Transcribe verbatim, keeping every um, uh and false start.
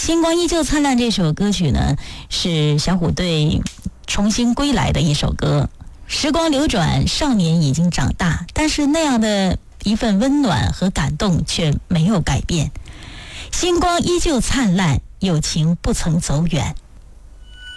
星光依旧灿烂这首歌曲呢，是小虎队重新归来的一首歌。时光流转，少年已经长大，但是那样的一份温暖和感动却没有改变。星光依旧灿烂，友情不曾走远。